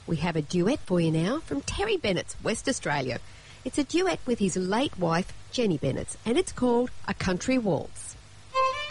We have a duet for you now from Terry Bennett's West Australia. It's a duet with his late wife, Jenny Bennett, and it's called A Country Waltz.